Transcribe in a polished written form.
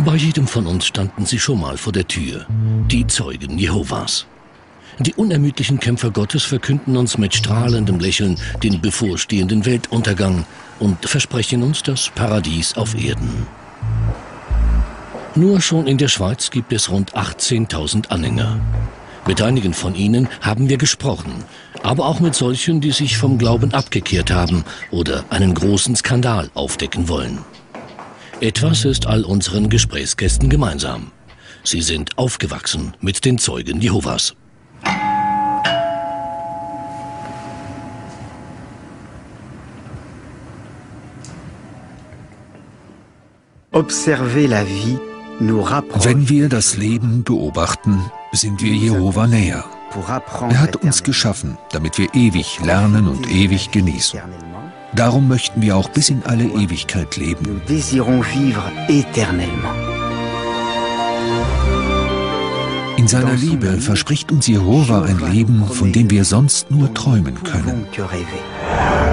Bei jedem von uns standen sie schon mal vor der Tür, die Zeugen Jehovas. Die unermüdlichen Kämpfer Gottes verkünden uns mit strahlendem Lächeln den bevorstehenden Weltuntergang und versprechen uns das Paradies auf Erden. Nur schon in der Schweiz gibt es rund 18.000 Anhänger. Mit einigen von ihnen haben wir gesprochen, aber auch mit solchen, die sich vom Glauben abgekehrt haben oder einen großen Skandal aufdecken wollen. Etwas ist all unseren Gesprächsgästen gemeinsam. Sie sind aufgewachsen mit den Zeugen Jehovas. Wenn wir das Leben beobachten, sind wir Jehova näher. Er hat uns geschaffen, damit wir ewig lernen und ewig genießen. Darum möchten wir auch bis in alle Ewigkeit leben. In seiner Liebe verspricht uns Jehova ein Leben, von dem wir sonst nur träumen können.